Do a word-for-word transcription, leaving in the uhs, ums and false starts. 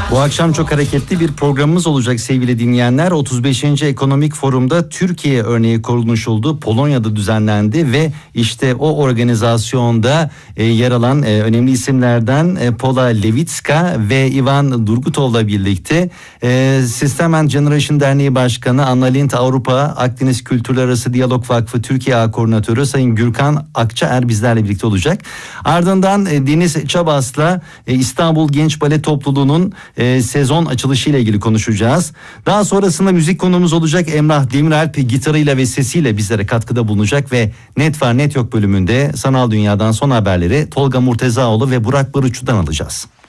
Bu akşam çok hareketli bir programımız olacak sevgili dinleyenler. otuz beşinci Ekonomik Forum'da Türkiye örneği konuşuldu. Polonya'da düzenlendi ve işte o organizasyonda e, yer alan e, önemli isimlerden e, Pola Lewicka ve Ivan Durgutov'la birlikte e, System and Generation Derneği Başkanı Anna Lindh, Avrupa Akdeniz Kültürler Arası Diyalog Vakfı Türkiye Ağ Koordinatörü Sayın Gürkan Akçaer bizlerle birlikte olacak. Ardından e, Deniz Çabas'la e, İstanbul Genç Bale Topluluğu'nun e, sezon açılışı ile ilgili konuşacağız. Daha sonrasında müzik konuğumuz olacak. Emrah Demiralp gitarıyla ve sesiyle bizlere katkıda bulunacak ve Net Var Net Yok bölümünde sanal dünyadan son haberleri Tolga Murtezaoğlu ve Burak Barıçu'dan alacağız.